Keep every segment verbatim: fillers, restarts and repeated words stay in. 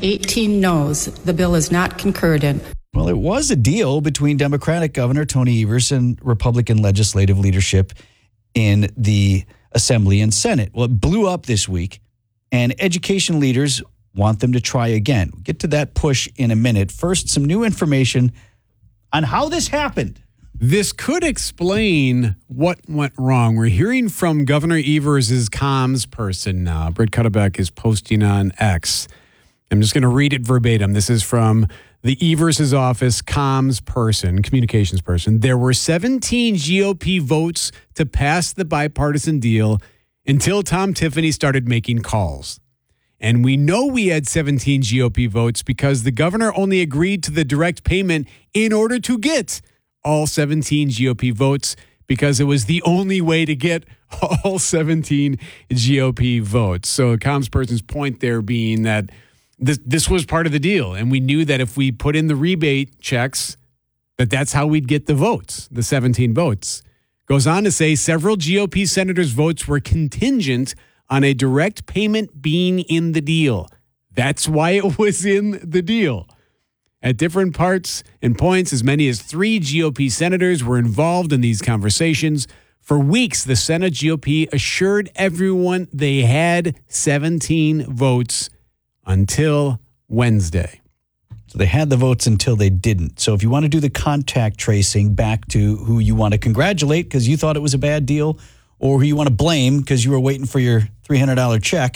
eighteen noes. The bill is not concurred in. Well, it was a deal between Democratic Governor Tony Evers and Republican legislative leadership in the Assembly and Senate. Well, it blew up this week, and education leaders want them to try again. We'll get to that push in a minute. First, some new information on how this happened. This could explain what went wrong. We're hearing from Governor Evers' comms person now. Brett Cuddebeck is posting on X. I'm just going to read it verbatim. This is from the Evers' office comms person, communications person. There were seventeen G O P votes to pass the bipartisan deal until Tom Tiffany started making calls. And we know we had seventeen G O P votes because the governor only agreed to the direct payment in order to get all seventeen G O P votes, because it was the only way to get all seventeen G O P votes. So comms person's point there being that this, this was part of the deal. And we knew that if we put in the rebate checks, that that's how we'd get the votes, the seventeen votes. Goes on to say several G O P senators' votes were contingent on a direct payment being in the deal. That's why it was in the deal. At different parts and points, as many as three G O P senators were involved in these conversations. For weeks, the Senate G O P assured everyone they had seventeen votes until Wednesday. So they had the votes until they didn't. So if you want to do the contact tracing back to who you want to congratulate because you thought it was a bad deal, or who you want to blame because you were waiting for your three hundred dollars check,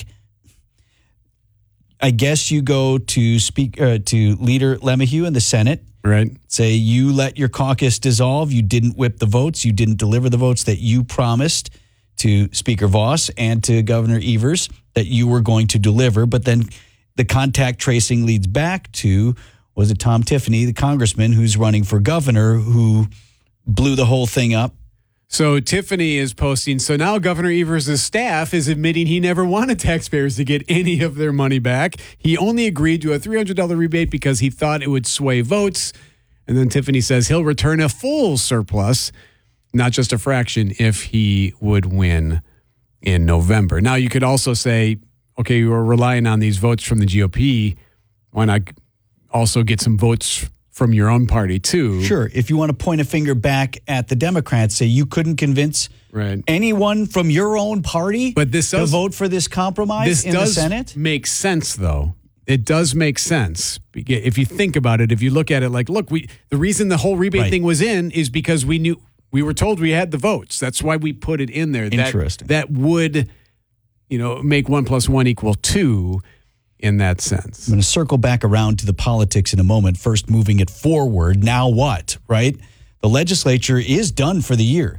I guess you go to speak uh, to Leader LeMahieu in the Senate. Right. Say you let your caucus dissolve. You didn't whip the votes. You didn't deliver the votes that you promised to Speaker Vos and to Governor Evers that you were going to deliver. But then the contact tracing leads back to, was it Tom Tiffany, the congressman who's running for governor, who blew the whole thing up? So Tiffany is posting, so now Governor Evers' staff is admitting he never wanted taxpayers to get any of their money back. He only agreed to a three hundred dollars rebate because he thought it would sway votes. And then Tiffany says he'll return a full surplus, not just a fraction, if he would win in November. Now, you could also say, okay, you were relying on these votes from the G O P. Why not also get some votes from your own party, too? Sure. If you want to point a finger back at the Democrats, say you couldn't convince right. anyone from your own party but this does, to vote for this compromise this in does the Senate? Make sense, though. It does make sense. If you think about it, if you look at it like, look, we the reason the whole rebate right. thing was in is because we knew, we were told we had the votes. That's why we put it in there. Interesting. That, that would, you know, make one plus one equal two. In that sense. I'm going to circle back around to the politics in a moment. First, moving it forward. Now what, right? The legislature is done for the year.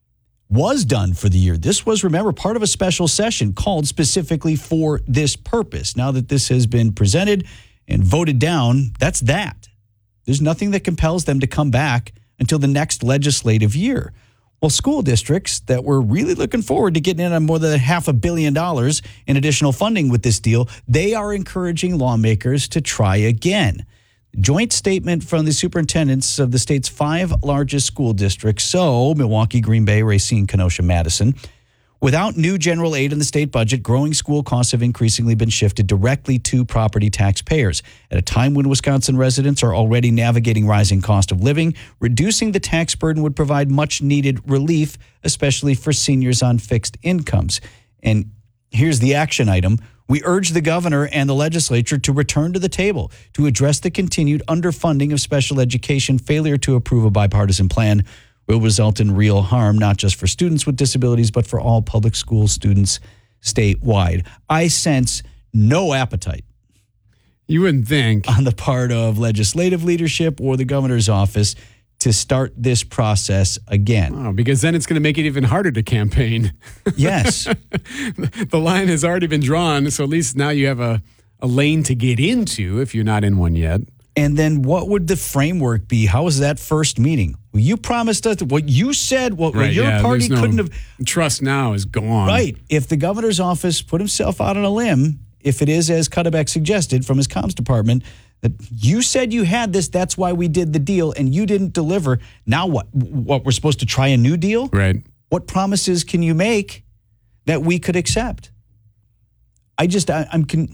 Was done for the year. This was, remember, part of a special session called specifically for this purpose. Now that this has been presented and voted down, that's that. There's nothing that compels them to come back until the next legislative year. Well, school districts that were really looking forward to getting in on more than half a billion dollars in additional funding with this deal, they are encouraging lawmakers to try again. Joint statement from the superintendents of the state's five largest school districts, so Milwaukee, Green Bay, Racine, Kenosha, Madison. Without new general aid in the state budget, growing school costs have increasingly been shifted directly to property taxpayers. At a time when Wisconsin residents are already navigating rising cost of living, reducing the tax burden would provide much needed relief, especially for seniors on fixed incomes. And here's the action item. We urge the governor and the legislature to return to the table to address the continued underfunding of special education. Failure to approve a bipartisan plan will result in real harm, not just for students with disabilities, but for all public school students statewide. I sense no appetite. You wouldn't think. On the part of legislative leadership or the governor's office to start this process again. Oh, because then it's going to make it even harder to campaign. Yes. The line has already been drawn, so at least now you have a, a lane to get into if you're not in one yet. And then what would the framework be? How was that first meeting? Well, you promised us what you said, what right, your yeah, party no, couldn't have. Trust now is gone. Right. If the governor's office put himself out on a limb, if it is as Cuddebeck suggested from his comms department, that you said you had this, that's why we did the deal, and you didn't deliver. Now what? What, we're supposed to try a new deal? Right. What promises can you make that we could accept? I just, I, I'm con-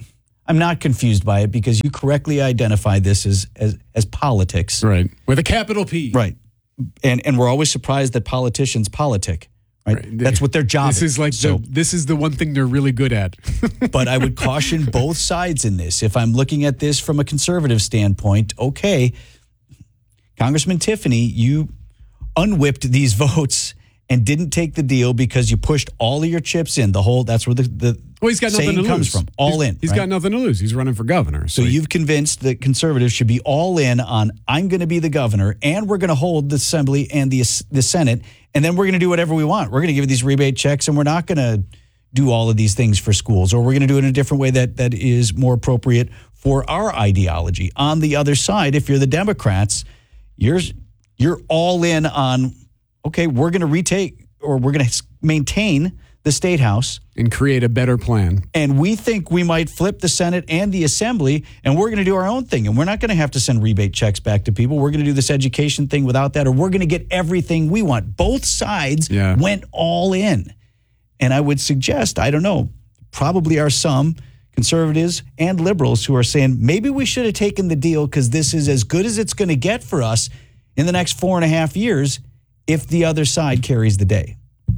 I'm not confused by it because you correctly identified this as as, as politics. Right. With a capital P. Right. And and we're always surprised that politicians politic. Right? Right. That's what their job This is. is like So- the, this is the one thing they're really good at. But I would caution both sides in this. If I'm looking at this from a conservative standpoint, okay, Congressman Tiffany, you unwhipped these votes and didn't take the deal because you pushed all of your chips in. The whole, that's where the, the Well, he's got nothing saying to comes lose. from. All He's- in. He's right? got nothing to lose. He's running for governor. So he- you've convinced that conservatives should be all in on I'm going to be the governor and we're going to hold the assembly and the the Senate and then we're going to do whatever we want. We're going to give you these rebate checks and we're not going to do all of these things for schools, or we're going to do it in a different way that that is more appropriate for our ideology. On the other side, if you're the Democrats, you're you're all in on okay, we're going to retake or we're going to maintain the State House. and create a better plan. And we think we might flip the Senate and the Assembly, and we're going to do our own thing. And we're not going to have to send rebate checks back to people. We're going to do this education thing without that, or we're going to get everything we want. Both sides Yeah. went all in. And I would suggest, I don't know, probably are some conservatives and liberals who are saying maybe we should have taken the deal because this is as good as it's going to get for us in the next four and a half years if the other side carries the day.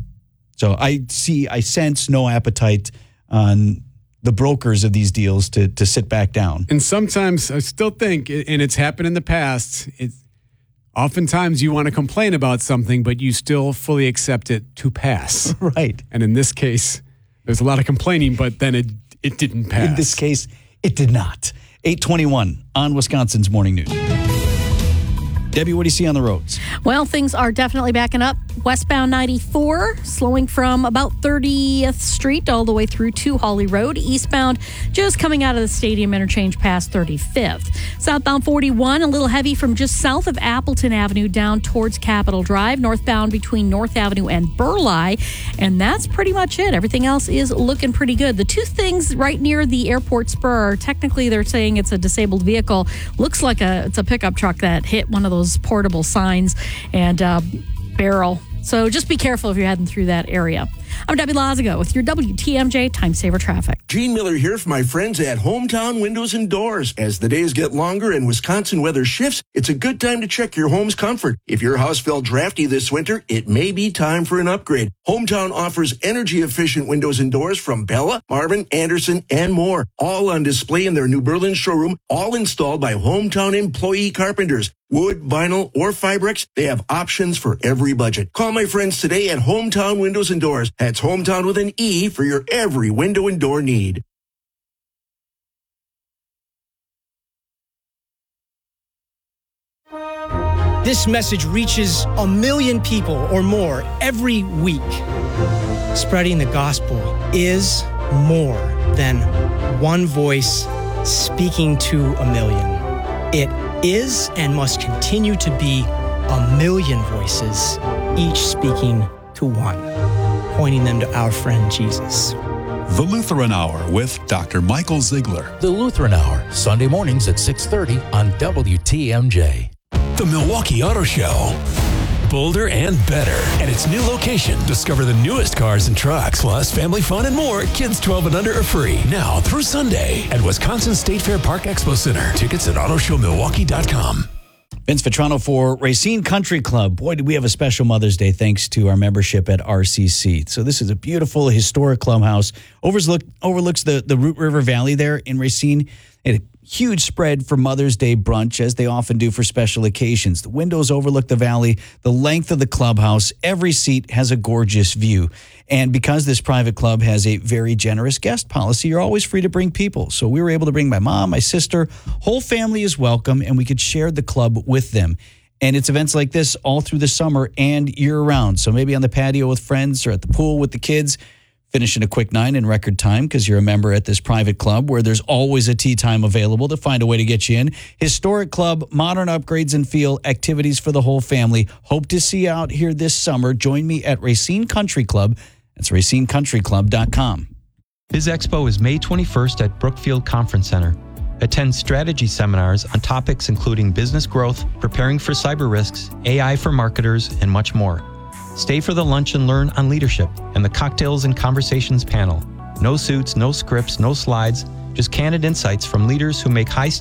So I see, I sense no appetite on the brokers of these deals to to sit back down. And sometimes I still think, and it's happened in the past, it's oftentimes you want to complain about something, but you still fully accept it to pass. Right. And in this case, there's a lot of complaining, but then it it didn't pass. In this case, it did not. eight twenty-one on Wisconsin's Morning News. Debbie, what do you see on the roads? Well, things are definitely backing up. Westbound ninety-four, slowing from about thirtieth Street all the way through to Hawley Road. Eastbound, just coming out of the Stadium Interchange past thirty-fifth. Southbound forty-one, a little heavy from just south of Appleton Avenue down towards Capitol Drive. Northbound between North Avenue and Burleigh. And that's pretty much it. Everything else is looking pretty good. The two things right near the airport spur, technically they're saying it's a disabled vehicle. Looks like a it's a pickup truck that hit one of those portable signs and uh, barrel. So just be careful if you're heading through that area. I'm Debbie Lazago with your W T M J Time Saver Traffic. Gene Miller here for my friends at Hometown Windows and Doors. As the days get longer and Wisconsin weather shifts, it's a good time to check your home's comfort. If your house felt drafty this winter, it may be time for an upgrade. Hometown offers energy-efficient windows and doors from Bella, Marvin, Anderson, and more. All on display in their New Berlin showroom, all installed by Hometown employee carpenters. Wood, vinyl, or Fibrex, they have options for every budget. Call my friends today at Hometown Windows and Doors. That's Hometown with an E for your every window and door need. This message reaches a million people or more every week. Spreading the gospel is more than one voice speaking to a million. It is and must continue to be a million voices, each speaking to one, pointing them to our friend Jesus. The Lutheran Hour with Doctor Michael Ziegler. The Lutheran Hour, Sunday mornings at six thirty on W T M J. The Milwaukee Auto Show. Bolder and better. At its new location, discover the newest cars and trucks, plus family fun and more. Kids twelve and under are free now through Sunday at Wisconsin State Fair Park Expo Center. Tickets at auto show milwaukee dot com. Vince Vitrano for Racine Country Club. Boy, did we have a special Mother's Day thanks to our membership at R C C. So this is a beautiful historic clubhouse. Overlook, overlooks the, the Root River Valley there in Racine. It had a huge spread for Mother's Day brunch, as they often do for special occasions. The windows overlook the valley, the length of the clubhouse. Every seat has a gorgeous view. And because this private club has a very generous guest policy, you're always free to bring people. So we were able to bring my mom, my sister, whole family is welcome, and we could share the club with them. And it's events like this all through the summer and year-round. So maybe on the patio with friends or at the pool with the kids, finishing a quick nine in record time because you're a member at this private club where there's always a tea time available to find a way to get you in. Historic club, modern upgrades and feel, activities for the whole family. Hope to see you out here this summer. Join me at Racine Country Club. That's racine country club dot com. Biz Expo is May twenty-first at Brookfield Conference Center. Attend strategy seminars on topics including business growth, preparing for cyber risks, A I for marketers, and much more. Stay for the lunch and learn on leadership and the cocktails and conversations panel. No suits, no scripts, no slides. just candid insights from leaders who make high